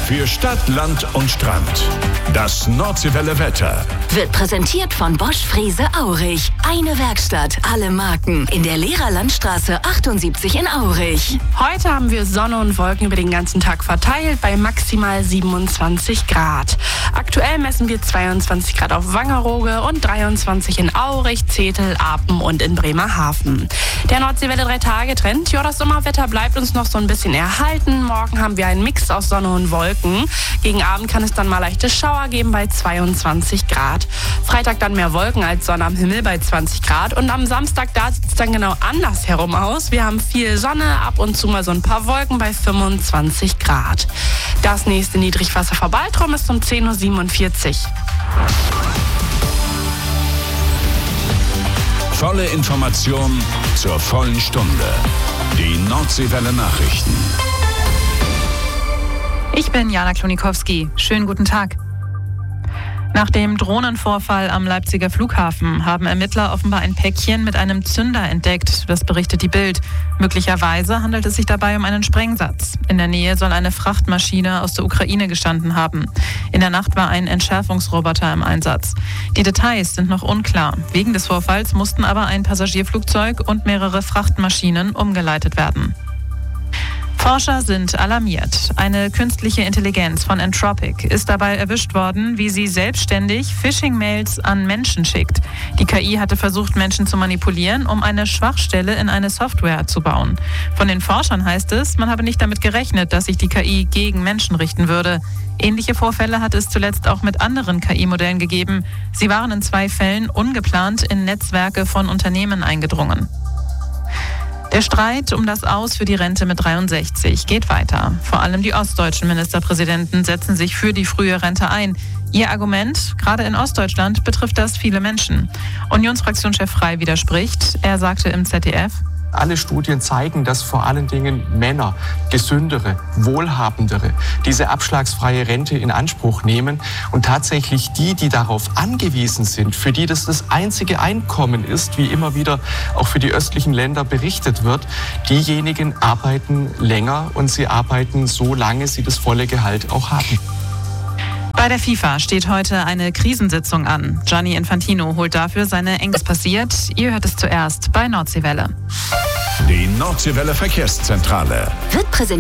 Für Stadt, Land und Strand. Das Nordseewelle Wetter wird präsentiert von Bosch Frese Aurich. Eine Werkstatt, alle Marken. In der Lehrerlandstraße 78 in Aurich. Heute haben wir Sonne und Wolken über den ganzen Tag verteilt bei maximal 27 Grad. Aktuell messen wir 22 Grad auf Wangerooge und 23 in Aurich, Zetel, Apen und in Bremerhaven. Der Nordseewelle 3-Tage-Trend, ja, das Sommerwetter bleibt uns noch so ein bisschen erhalten. Morgen haben wir einen Mix aus Sonne und Wolken. Gegen Abend kann es dann mal leichte Schauer geben bei 22 Grad. Freitag dann mehr Wolken als Sonne am Himmel bei 20 Grad. Und am Samstag, da sieht es dann genau andersherum aus. Wir haben viel Sonne, ab und zu mal so ein paar Wolken bei 25 Grad. Das nächste Niedrigwasser vor Baltrum ist um 10.47 Uhr. Volle Information zur vollen Stunde. Die Nordseewelle Nachrichten. Ich bin Jana Klonikowski. Schönen guten Tag. Nach dem Drohnenvorfall am Leipziger Flughafen haben Ermittler offenbar ein Päckchen mit einem Zünder entdeckt. Das berichtet die Bild. Möglicherweise handelt es sich dabei um einen Sprengsatz. In der Nähe soll eine Frachtmaschine aus der Ukraine gestanden haben. In der Nacht war ein Entschärfungsroboter im Einsatz. Die Details sind noch unklar. Wegen des Vorfalls mussten aber ein Passagierflugzeug und mehrere Frachtmaschinen umgeleitet werden. Forscher sind alarmiert. Eine künstliche Intelligenz von Anthropic ist dabei erwischt worden, wie sie selbstständig Phishing-Mails an Menschen schickt. Die KI hatte versucht, Menschen zu manipulieren, um eine Schwachstelle in eine Software zu bauen. Von den Forschern heißt es, man habe nicht damit gerechnet, dass sich die KI gegen Menschen richten würde. Ähnliche Vorfälle hat es zuletzt auch mit anderen KI-Modellen gegeben. Sie waren in 2 Fällen ungeplant in Netzwerke von Unternehmen eingedrungen. Der Streit um das Aus für die Rente mit 63 geht weiter. Vor allem die ostdeutschen Ministerpräsidenten setzen sich für die frühe Rente ein. Ihr Argument, gerade in Ostdeutschland betrifft das viele Menschen. Unionsfraktionschef Frey widerspricht. Er sagte im ZDF: Alle Studien zeigen, dass vor allen Dingen Männer, gesündere, wohlhabendere, diese abschlagsfreie Rente in Anspruch nehmen und tatsächlich die darauf angewiesen sind, für die das einzige Einkommen ist, wie immer wieder auch für die östlichen Länder berichtet wird, diejenigen arbeiten länger und sie arbeiten so lange sie das volle Gehalt auch haben. Bei der FIFA steht heute eine Krisensitzung an. Gianni Infantino holt dafür seine Engels passiert. Ihr hört es zuerst bei Nordseewelle. Die Nordseewelle Verkehrszentrale wird präsentiert